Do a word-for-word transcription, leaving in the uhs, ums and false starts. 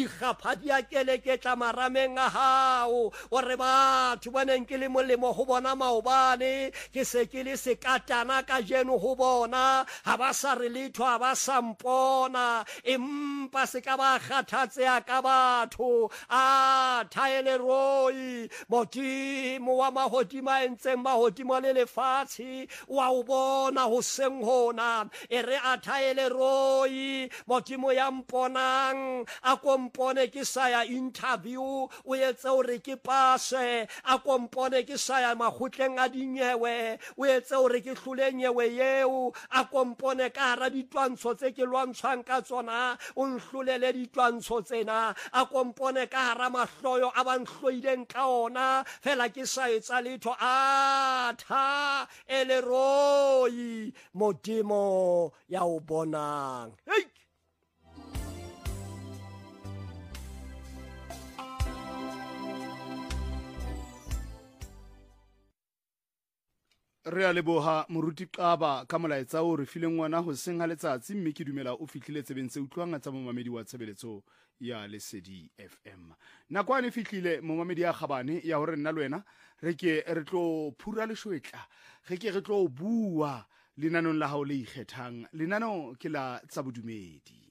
ikgaphadia keleketla marameng a hao o re batho baneng ke le molemo ho bona maobane ke se ke le sekatana ka jeno ho bona ha ba sa re letho ha ba sa mpona empa se ka ba kgathatsea ka batho a thaeleroi modimo wa mahodimo a entseng mahodimo le lefatshe wa o bona ho seng hona e re a thaeleroi modimo ya mponang a kompone ke sa ya interview o etse hore ke pase a kompone ke sa ya makgotleng a dinyewe o etse hore ke hlole nyewe yeo a kompone ka hara ditwantsho tse ke lwantshwang ka tsona o nhlolele ditwantsho tsena a kompone ka hara mahloyo a ba nhloileng ka ona fela ke sa etsa letho a tha eleroi modimo ya o bonang hey! Re a leboha moruti Qaba ka molaetsa o re fileng ngwana ho seng ha letsatsi mme ke dumela o fihlile tsebeng tse utlwang tsa momamedi wa tshebeletso ya Lesedi F M. Nakwane fihlile momamedi ya Khabane ya hore nna le wena re ke re tlo phura leshwetla re ke re tlo bua lenanong la hao le ikgethang lenano ke la tsa bodumedi.